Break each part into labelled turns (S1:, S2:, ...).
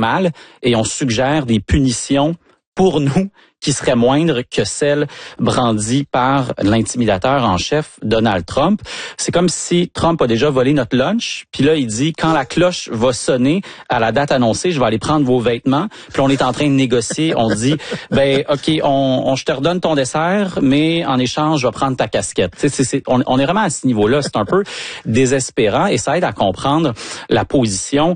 S1: mal et on suggère des punitions pour nous qui serait moindre que celle brandie par l'intimidateur en chef Donald Trump. C'est comme si Trump a déjà volé notre lunch, puis là il dit quand la cloche va sonner à la date annoncée, je vais aller prendre vos vêtements. Puis on est en train de négocier, on dit ben OK, je te redonne ton dessert, mais en échange je vais prendre ta casquette. On est vraiment à ce niveau-là, c'est un peu désespérant et ça aide à comprendre la position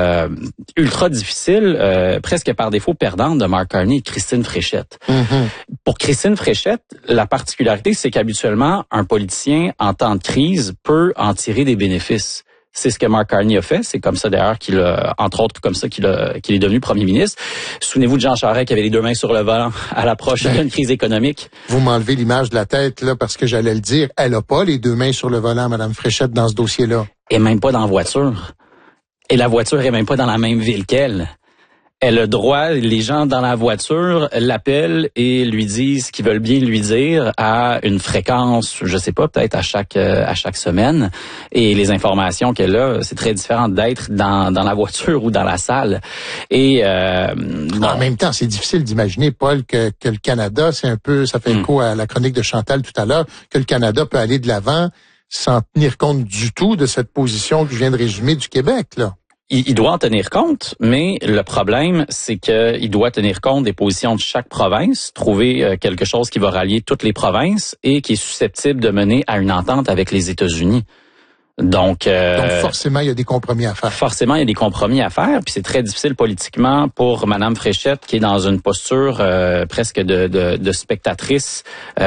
S1: ultra difficile, presque par défaut perdante de Mark Carney et Christine Fréchette. Mm-hmm. Pour Christine Fréchette, la particularité, c'est qu'habituellement, un politicien en temps de crise peut en tirer des bénéfices. C'est ce que Mark Carney a fait. C'est comme ça d'ailleurs qu'il a, entre autres, comme ça qu'il est devenu premier ministre. Souvenez-vous de Jean Charest qui avait les deux mains sur le volant à l'approche d'une crise économique.
S2: Vous m'enlevez l'image de la tête là parce que j'allais le dire. Elle a pas les deux mains sur le volant, Madame Fréchette, dans ce dossier-là.
S1: Et même pas dans la voiture. Et la voiture est même pas dans la même ville qu'elle. Elle a droit, les gens dans la voiture l'appellent et lui disent ce qu'ils veulent bien lui dire à une fréquence, je sais pas, peut-être à chaque semaine. Et les informations qu'elle a, c'est très différent d'être dans la voiture ou dans la salle. Et
S2: en même temps, c'est difficile d'imaginer, Paul, que le Canada, c'est un peu, ça fait écho à la chronique de Chantal tout à l'heure, que le Canada peut aller de l'avant sans tenir compte du tout de cette position que je viens de résumer du Québec, là.
S1: Il doit en tenir compte, mais le problème, c'est qu'il doit tenir compte des positions de chaque province, trouver quelque chose qui va rallier toutes les provinces et qui est susceptible de mener à une entente avec les États-Unis. Donc
S2: forcément, il y a des compromis à faire.
S1: Forcément, il y a des compromis à faire, puis c'est très difficile politiquement pour Madame Fréchette, qui est dans une posture presque de spectatrice,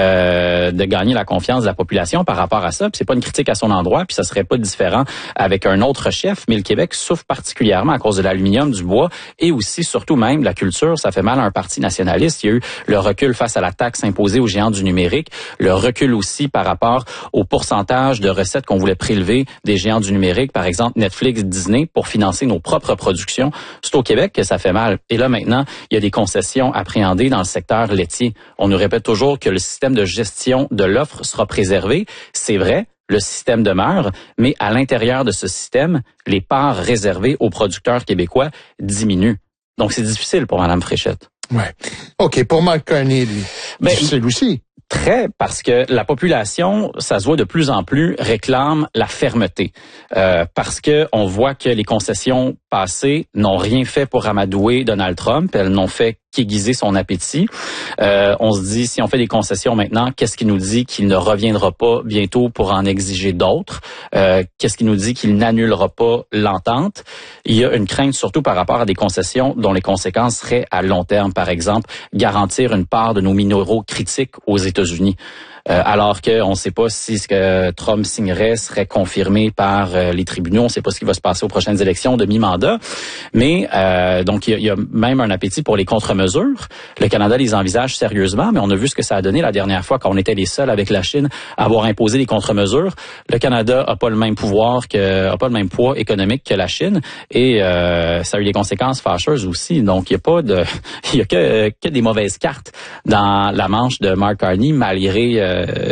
S1: de gagner la confiance de la population par rapport à ça. Puis c'est pas une critique à son endroit, puis ça serait pas différent avec un autre chef. Mais le Québec souffre particulièrement à cause de l'aluminium, du bois et aussi, surtout même, la culture. Ça fait mal à un parti nationaliste. Il y a eu le recul face à la taxe imposée aux géants du numérique, le recul aussi par rapport au pourcentage de recettes qu'on voulait prélever des géants du numérique, par exemple Netflix, Disney, pour financer nos propres productions. C'est au Québec que ça fait mal. Et là, maintenant, il y a des concessions appréhendées dans le secteur laitier. On nous répète toujours que le système de gestion de l'offre sera préservé. C'est vrai, le système demeure, mais à l'intérieur de ce système, les parts réservées aux producteurs québécois diminuent. Donc, c'est difficile pour Mme Fréchette.
S2: Ouais. OK, pour Mark Carney, lui, difficile aussi.
S1: Très, parce que la population, ça se voit de plus en plus, réclame la fermeté. Parce que on voit que les concessions passées n'ont rien fait pour amadouer Donald Trump, elles n'ont fait qu'aiguiser son appétit. On se dit, si on fait des concessions maintenant, qu'est-ce qui nous dit qu'il ne reviendra pas bientôt pour en exiger d'autres? Qu'est-ce qui nous dit qu'il n'annulera pas l'entente? Il y a une crainte surtout par rapport à des concessions dont les conséquences seraient à long terme. Par exemple, garantir une part de nos minéraux critiques aux États-Unis. Alors qu'on ne sait pas si ce que Trump signerait serait confirmé par les tribunaux. On ne sait pas ce qui va se passer aux prochaines élections de mi-mandat. Mais donc, il y a même un appétit pour les contre-mesures. Le Canada les envisage sérieusement, mais on a vu ce que ça a donné la dernière fois quand on était les seuls avec la Chine à avoir imposé des contre-mesures. Le Canada n'a pas le même pouvoir, a pas le même poids économique que la Chine, et ça a eu des conséquences fâcheuses aussi. Donc, il y a que des mauvaises cartes dans la manche de Mark Carney, malgré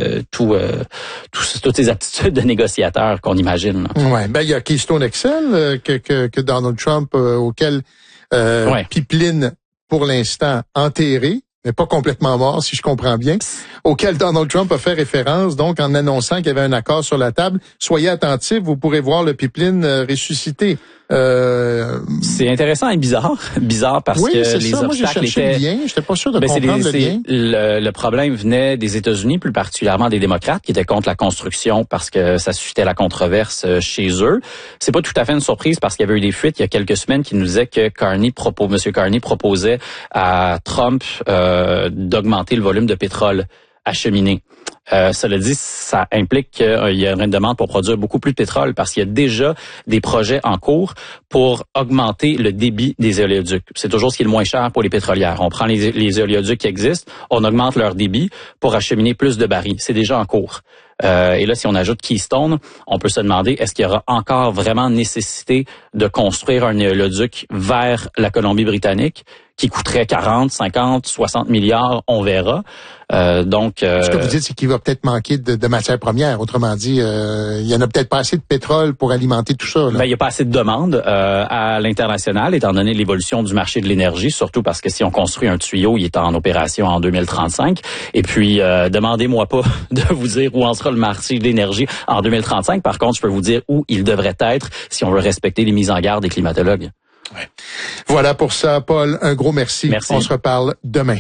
S1: toutes ces aptitudes de négociateur qu'on imagine.
S2: Ouais, il y a Keystone XL que Donald Trump auquel pipeline pour l'instant enterré, mais pas complètement mort si je comprends bien, auquel Donald Trump a fait référence donc en annonçant qu'il y avait un accord sur la table. Soyez attentifs, vous pourrez voir le pipeline ressuscité.
S1: C'est intéressant et bizarre. Bizarre parce que les obstacles étaient...
S2: J'étais pas sûr de comprendre le lien.
S1: Le problème venait des États-Unis, plus particulièrement des démocrates, qui étaient contre la construction parce que ça suscitait la controverse chez eux. C'est pas tout à fait une surprise parce qu'il y avait eu des fuites il y a quelques semaines qui nous disaient que M. Carney proposait à Trump d'augmenter le volume de pétrole acheminé. Cela dit, ça implique qu'il y a une demande pour produire beaucoup plus de pétrole parce qu'il y a déjà des projets en cours pour augmenter le débit des éolioducs. C'est toujours ce qui est le moins cher pour les pétrolières. On prend les éolioducs qui existent, on augmente leur débit pour acheminer plus de barils. C'est déjà en cours. Et là, si on ajoute Keystone, on peut se demander, est-ce qu'il y aura encore vraiment nécessité de construire un néoloduc vers la Colombie-Britannique qui coûterait 40, 50, 60 milliards, on verra. Ce
S2: que vous dites, c'est qu'il va peut-être manquer de matières premières. Autrement dit, il y en a peut-être pas assez de pétrole pour alimenter tout ça.
S1: Ben, il n'y a pas assez de demande à l'international, étant donné l'évolution du marché de l'énergie, surtout parce que si on construit un tuyau, il est en opération en 2035. Et puis, demandez-moi pas de vous dire où en sera le marché de l'énergie en 2035. Par contre, je peux vous dire où il devrait être si on veut respecter les mises en garde des climatologues.
S2: Ouais. Voilà pour ça, Paul. Un gros merci.
S1: Merci.
S2: On se reparle demain.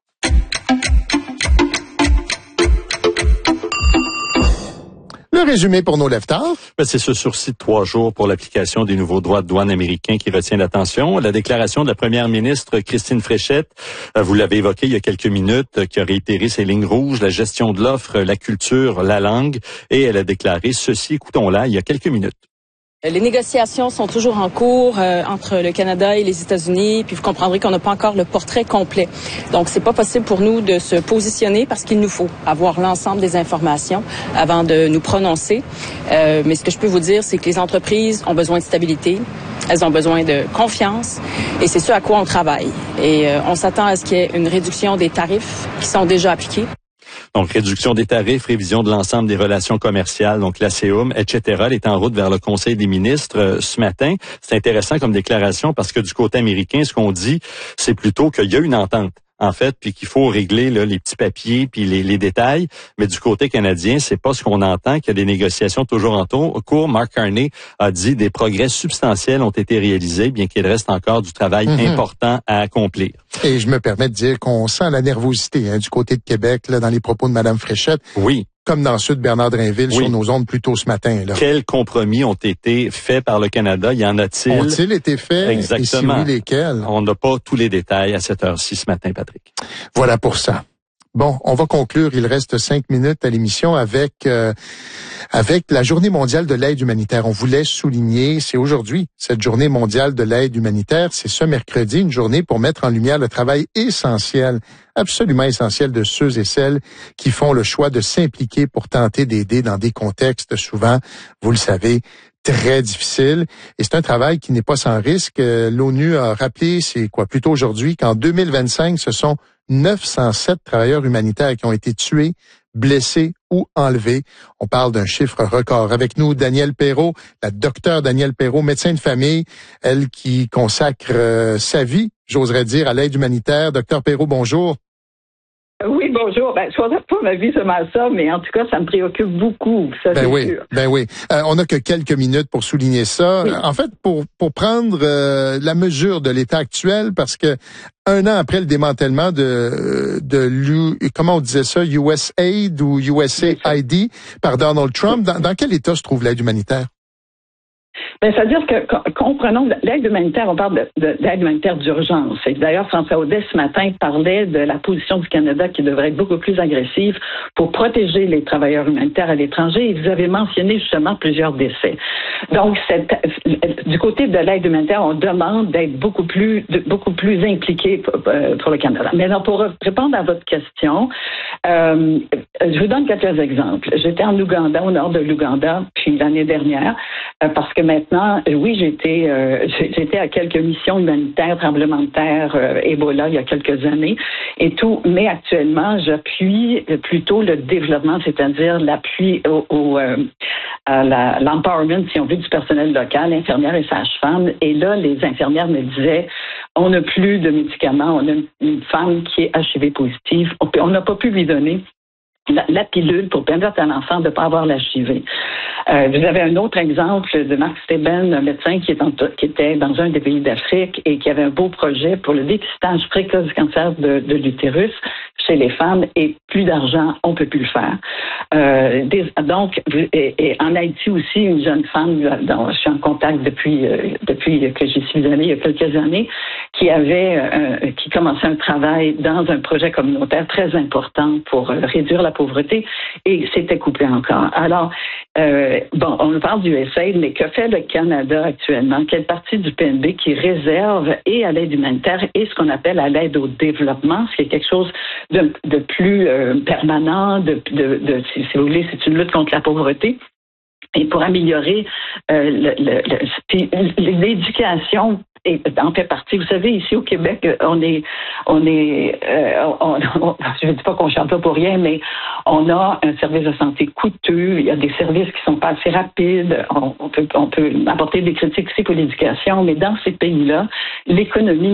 S2: Le résumé pour nos leftards.
S3: C'est ce sursis de 3 jours pour l'application des nouveaux droits de douane américains qui retient l'attention. La déclaration de la première ministre Christine Fréchette, vous l'avez évoqué il y a quelques minutes, qui a réitéré ses lignes rouges, la gestion de l'offre, la culture, la langue, et elle a déclaré ceci, écoutons-la, il y a quelques minutes.
S4: Les négociations sont toujours en cours entre le Canada et les États-Unis, puis vous comprendrez qu'on n'a pas encore le portrait complet. Donc, c'est pas possible pour nous de se positionner parce qu'il nous faut avoir l'ensemble des informations avant de nous prononcer. Mais ce que je peux vous dire, c'est que les entreprises ont besoin de stabilité, elles ont besoin de confiance, et c'est ce à quoi on travaille. Et on s'attend à ce qu'il y ait une réduction des tarifs qui sont déjà appliqués.
S3: Donc, réduction des tarifs, révision de l'ensemble des relations commerciales, donc la CEUM, etc. Elle est en route vers le Conseil des ministres ce matin. C'est intéressant comme déclaration parce que du côté américain, ce qu'on dit, c'est plutôt qu'il y a une entente, en fait, puis qu'il faut régler là, les petits papiers puis les détails. Mais du côté canadien, c'est pas ce qu'on entend, qu'il y a des négociations toujours en cours. Mark Carney a dit des progrès substantiels ont été réalisés, bien qu'il reste encore du travail important à accomplir.
S2: Et je me permets de dire qu'on sent la nervosité du côté de Québec, là, dans les propos de Mme Fréchette.
S3: Oui.
S2: Comme dans ceux de Bernard Drinville sur nos ondes plus tôt ce matin. Là.
S3: Quels compromis ont été faits par le Canada? Y en a-t-il?
S2: Ont-ils été faits?
S3: Exactement.
S2: Et si oui, lesquels?
S3: On n'a pas tous les détails à cette heure-ci ce matin, Patrick.
S2: Voilà pour ça. Bon, on va conclure. Il reste 5 minutes à l'émission avec la Journée mondiale de l'aide humanitaire. On voulait souligner, c'est aujourd'hui, cette Journée mondiale de l'aide humanitaire. C'est ce mercredi, une journée pour mettre en lumière le travail essentiel, absolument essentiel de ceux et celles qui font le choix de s'impliquer pour tenter d'aider dans des contextes souvent, vous le savez, très difficiles. Et c'est un travail qui n'est pas sans risque. L'ONU a rappelé, plutôt aujourd'hui, qu'en 2025, ce sont 907 travailleurs humanitaires qui ont été tués, blessés ou enlevés. On parle d'un chiffre record. Avec nous, Danielle Perrault, la docteure Danielle Perrault, médecin de famille, elle qui consacre sa vie, j'oserais dire, à l'aide humanitaire. Docteur Perrault, bonjour.
S5: Oui, bonjour. Je ne choisirais pas ma vie seulement ça, mais en tout cas, ça me préoccupe beaucoup. Ça, c'est sûr.
S2: Ben oui. On n'a que quelques minutes pour souligner ça. Oui. En fait, pour prendre la mesure de l'état actuel, parce que 1 an après le démantèlement comment on disait ça, USAID ou USAID par Donald Trump, dans quel état se trouve l'aide humanitaire?
S5: C'est-à-dire que, comprenons, l'aide humanitaire, on parle d'aide humanitaire d'urgence. Et d'ailleurs, François Audet, ce matin, parlait de la position du Canada qui devrait être beaucoup plus agressive pour protéger les travailleurs humanitaires à l'étranger. Et vous avez mentionné justement plusieurs décès. Donc, du côté de l'aide humanitaire, on demande d'être beaucoup plus impliqué pour le Canada. Maintenant, pour répondre à votre question, je vous donne quelques exemples. J'étais en Ouganda, au nord de l'Ouganda, puis l'année dernière, parce que maintenant, oui, j'étais à quelques missions humanitaires, tremblements de terre, Ebola, il y a quelques années et tout, mais actuellement, j'appuie plutôt le développement, c'est-à-dire l'appui à l'empowerment, si on veut, du personnel local, infirmières et sages-femmes. Et là, les infirmières me disaient, on n'a plus de médicaments, on a une femme qui est HIV positive, on n'a pas pu lui donner la pilule pour permettre à l'enfant de ne pas avoir l'HIV. Vous avez un autre exemple de Mark Steben, un médecin qui était dans un des pays d'Afrique et qui avait un beau projet pour le dépistage précoce du cancer de l'utérus chez les femmes, et plus d'argent, on peut plus le faire. Donc, et en Haïti aussi, une jeune femme dont je suis en contact depuis que j'y suis allée il y a quelques années, qui commençait un travail dans un projet communautaire très important pour réduire la pauvreté et s'était coupé encore. Alors, on parle du USAID, mais que fait le Canada actuellement? Quelle partie du PNB qui réserve et à l'aide humanitaire et ce qu'on appelle à l'aide au développement, ce qui est quelque chose de plus permanent, si vous voulez, c'est une lutte contre la pauvreté. Et pour améliorer l'éducation en fait partie. Vous savez, ici au Québec, je ne dis pas qu'on chante pas pour rien, mais on a un service de santé coûteux. Il y a des services qui sont pas assez rapides. On peut apporter des critiques aussi pour l'éducation, mais dans ces pays-là, l'économie